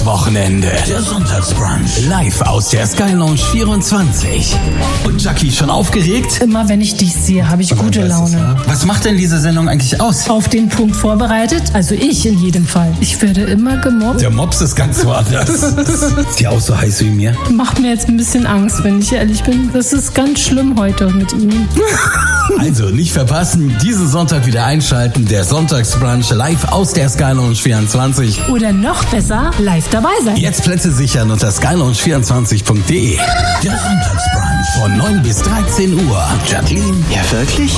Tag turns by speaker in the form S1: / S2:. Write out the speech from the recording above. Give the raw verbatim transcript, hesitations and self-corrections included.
S1: Wochenende. Der Sonntagsbrunch. Live aus der Sky Lounge vierundzwanzig. Und Jackie, schon aufgeregt?
S2: Immer wenn ich dich sehe, habe ich gute Laune.
S1: Was macht denn diese Sendung eigentlich aus?
S2: Auf den Punkt vorbereitet, also ich in jedem Fall. Ich werde immer gemobbt.
S1: Der Mops ist ganz woanders. Ist die auch so heiß wie mir?
S2: Macht mir jetzt ein bisschen Angst, wenn ich ehrlich bin. Das ist ganz schlimm heute mit ihm.
S1: Also nicht verpassen, diesen Sonntag wieder einschalten. Der Sonntagsbrunch live aus der Sky Lounge vierundzwanzig.
S2: Oder noch besser, live dabei sein.
S1: Jetzt Plätze sichern unter sky lounge vierundzwanzig punkt de. Der Sonntagsbrunch von neun bis dreizehn Uhr. Jacqueline.
S3: Ja, wirklich?